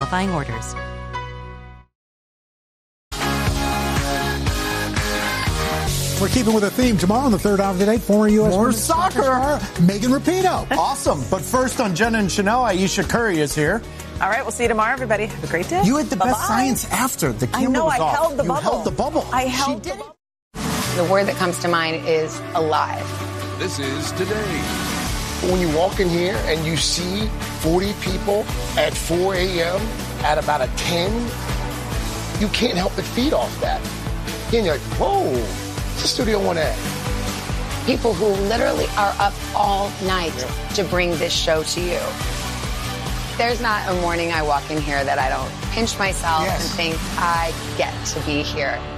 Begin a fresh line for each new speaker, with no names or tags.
qualifying orders.
We're keeping with the theme. Tomorrow on the third hour of the day, former U.S.
More
women's
soccer
star, Megan Rapinoe.
Awesome. But first on Jenna and Chanel, Ayesha Curry is here.
All right, we'll see you tomorrow, everybody. Have a great day.
You had the
Bye-bye.
best science after. The camera
I know,
was
I
off.
held the
You
bubble.
held the bubble.
I held the bubble.
The word that comes to mind is alive.
This is Today.
When you walk in here and you see 40 people at 4 a.m. at about a 10, you can't help but feed off that. And you're like, whoa, it's a Studio One ad.
People who literally are up all night to bring this show to you. There's not a morning I walk in here that I don't pinch myself and think, I get to be here.